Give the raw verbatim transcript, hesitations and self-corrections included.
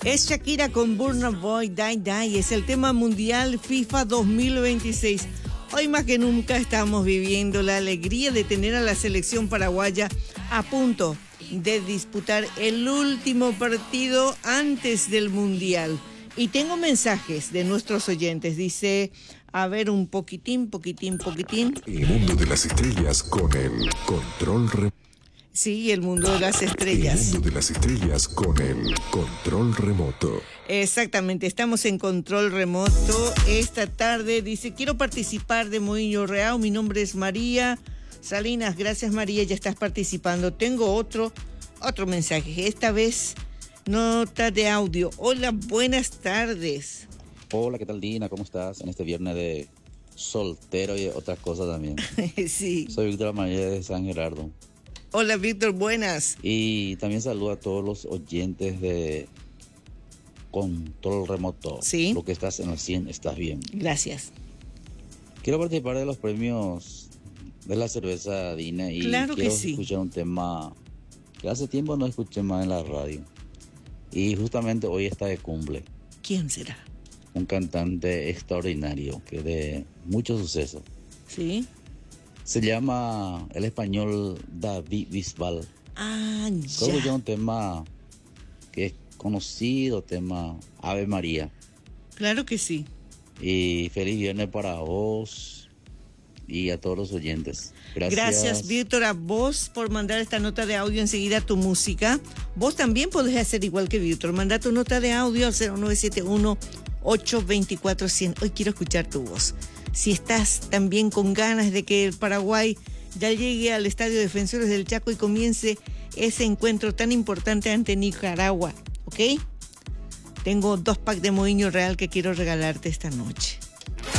Es Shakira con Burna Boy, Die Die. Es el tema mundial FIFA dos mil veintiséis. Hoy más que nunca estamos viviendo la alegría de tener a la selección paraguaya a punto de disputar el último partido antes del mundial. Y tengo mensajes de nuestros oyentes. Dice, a ver, un poquitín, poquitín, poquitín. El mundo de las estrellas con el control remoto. Sí, el mundo de las estrellas. El mundo de las estrellas con el control remoto. Exactamente, estamos en control remoto esta tarde. Dice, quiero participar de Moinho Real. Mi nombre es María Salinas. Gracias, María, ya estás participando. Tengo otro, otro mensaje. Esta vez, nota de audio. Hola, buenas tardes. Hola, ¿qué tal, Dina? ¿Cómo estás? En este viernes de soltero y otras cosas también. Sí. Soy Víctor María de San Gerardo. Hola, Víctor, buenas. Y también saludo a todos los oyentes de Control Remoto. Sí. Lo que estás en el cien, estás bien. Gracias. Quiero participar de los premios de la cerveza Dina y claro quiero que sí. escuchar un tema que hace tiempo no escuché más en la radio. Y justamente hoy está de cumple. ¿Quién será? Un cantante extraordinario que de mucho suceso. Sí. Se llama el español David Bisbal. Ah, Creo que es ya. un tema que es conocido, tema Ave María. Claro que sí. Y feliz viernes para vos y a todos los oyentes. Gracias. Gracias, Víctor, a vos por mandar esta nota de audio enseguida tu música. Vos también podés hacer igual que Víctor. Manda tu nota de audio al cero nueve siete uno, ocho dos cuatro, cien. Hoy quiero escuchar tu voz. Si estás también con ganas de que el Paraguay ya llegue al Estadio Defensores del Chaco y comience ese encuentro tan importante ante Nicaragua, ¿ok? Tengo dos packs de Moinho Real que quiero regalarte esta noche.